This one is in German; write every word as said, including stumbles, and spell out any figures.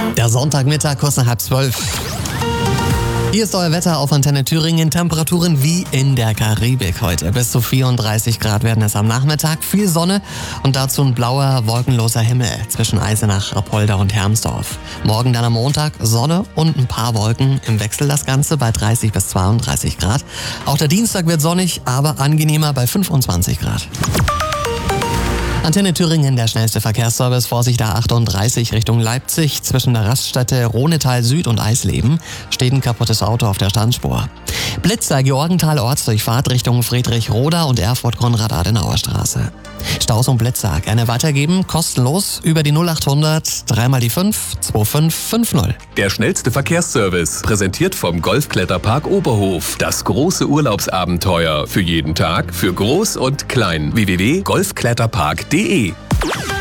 Der Sonntagmittag, kurz nach halb zwölf. Hier ist euer Wetter auf Antenne Thüringen. Temperaturen wie in der Karibik heute. Bis zu vierunddreißig Grad werden es am Nachmittag. Viel Sonne und dazu ein blauer, wolkenloser Himmel zwischen Eisenach, Apolda und Hermsdorf. Morgen dann am Montag Sonne und ein paar Wolken. Im Wechsel das Ganze bei dreißig bis zweiunddreißig Grad. Auch der Dienstag wird sonnig, aber angenehmer bei fünfundzwanzig Grad. Antenne Thüringen, der schnellste Verkehrsservice. Vorsicht A achtunddreißig Richtung Leipzig. Zwischen der Raststätte Ronetal Süd und Eisleben steht ein kaputtes Auto auf der Standspur. Blitzer Georgenthal Ortsdurchfahrt Richtung Friedrich-Roda und Erfurt-Konrad-Adenauer-Straße. Staus und Blitzer gerne weitergeben, kostenlos über die null achthundert, dreimal die fünf, zwei fünf fünf null. Der schnellste Verkehrsservice, präsentiert vom Golfkletterpark Oberhof. Das große Urlaubsabenteuer für jeden Tag, für Groß und Klein. w w w punkt golfkletterpark punkt de